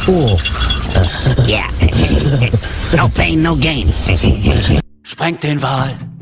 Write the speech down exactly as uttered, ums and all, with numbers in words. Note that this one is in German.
Oh. Yeah. No pain, no gain. Sprengt den Wal.